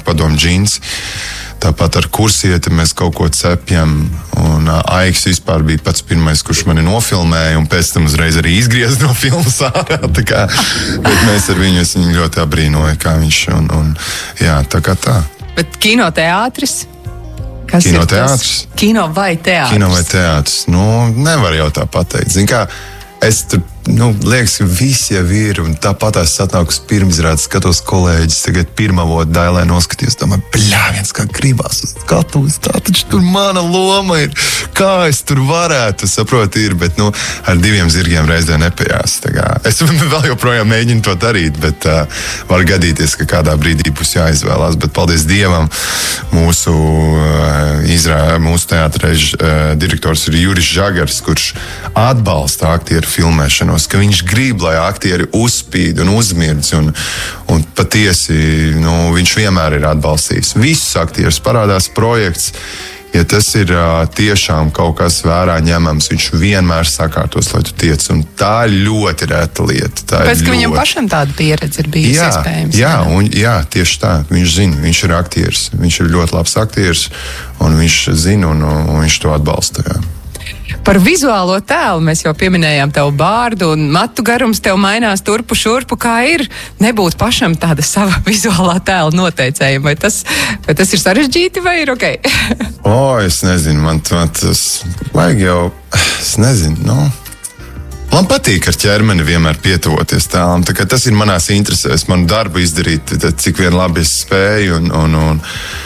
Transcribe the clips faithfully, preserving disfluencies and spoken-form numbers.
padomu džinsi. Tāpat ar kursieti mēs kaut ko cepjam, un uh, Aiks vispār bija pats pirmais, kurš mani nofilmēja, un pēc tam uzreiz arī izgriez no filmas ārā, tā kā, bet mēs ar viņu, es viņu ļoti abrīnoju, kā viņš, un, un jā, tā kā tā. Bet kinoteātris? Kas Kinoteātris? Kino vai teātris? Kino vai teātris, nu, nevar jau tā pateikt. Zin kā, es tur, nu, liekas, ka visi jau ir, un tāpat es atnāku uz pirmizrādi, skatos kolēģis, tagad pirmavot dailē noskatījos, domāju, bļā, viens kā gribās uz skatuves, tā taču tur mana loma ir, kā es tur varētu, saprot, ir, bet, nu, ar diviem zirgiem reizē nepējās, tā kā, es vēl joprojām mēģinu to darīt, bet uh, var gadīties, ka kādā brīdī būs jāizvēlās, bet paldies Dievam, mūsu uh, izrā, mūsu teātra uh, direktors ir Juris Žagars, kurš atbalsta aktieru filmēšanos, ka viņš grib, lai aktieri uzspīd un uzmirdz, un, un patiesi, nu, viņš vienmēr ir atbalstījis. Visus aktierus parādās projekts, ja tas ir uh, tiešām kaut kas vērā ņemams, viņš vienmēr sakārtos, lai tu tiec, un tā ir ļoti reta lieta. Tā Pēc, ka ļoti... viņam pašam tāda pieredze ir bijusi jā, iespējams. Jā, un, jā, tieši tā, viņš zina, viņš ir aktieris, viņš ir ļoti labs aktieris, un viņš zina, un, un viņš to atbalsta, jā. Par vizuālo tēlu mēs jau pieminējām tev bārdu, un matu garums tev mainās turpu šurpu, kā ir nebūt pašam tāda sava vizuālā tēla noteicējuma. Vai tas, vai tas ir sarežģīti, vai ir ok? O, es nezinu, man, man tas vajag jau, es nezinu, nu... Man patīk ar ķermeni vienmēr pietuvoties tēlam, tā kā tas ir manās interesēs, manu darbu izdarīt, cik vien labi es spēju, un... un, un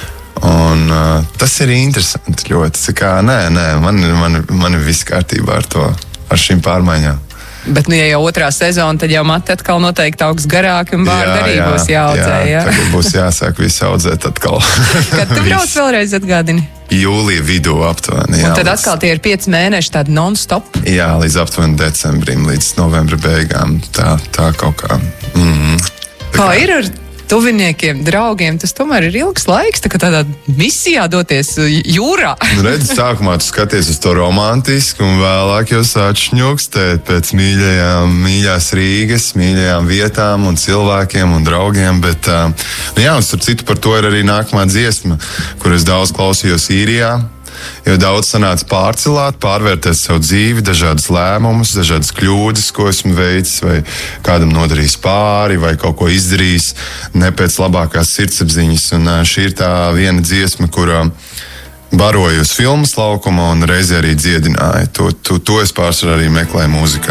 Un uh, tas ir interesanti ļoti. Tā kā, nē, nē, man, man, man ir viss kārtībā ar to, ar šīm pārmaiņām. Bet, nu, ja jau otrā sezona, tad jau mati atkal noteikti augs garāki un bārdi arī jā, būs jāaudzē, jā? Jā, tagad būs jāsāk visu audzēt atkal. Kad tu brauc vēlreiz atgādini? Jūlija vidū aptuveni, jā. Un tad atkal tie ir pieci mēneši tādi non-stop? Jā, līdz aptuveni decembrim, līdz novembra beigām. Tā, tā kaut kā. Mm-hmm. Tā kā, kā ir ar tuviniekiem, draugiem, tas tomēr ir ilgs laiks, tā kā tādā misijā doties jūrā. Redz, sākumā tu skaties uz to romantisku, un vēlāk jau sāc šņukstēt pēc mīļajām, mīļās Rīgas, mīļajām vietām un cilvēkiem un draugiem, bet, nu jā, un starp citu par to ir arī nākamā dziesma, kur es daudz klausījos Īrijā. Jo daudz sanāca pārcelāt, pārvērtēt savu dzīvi, dažādas lēmumus, dažādas kļūdas, ko esmu veicis, vai kādam nodarījis pāri, vai kaut ko izdarījis ne pēc labākās sirdsapziņas. Un šī ir tā viena dziesma, kurā baroju uz filmas laukuma un reizē arī dziedināju. To, to, to es pārsvarā arī meklēju mūzikā.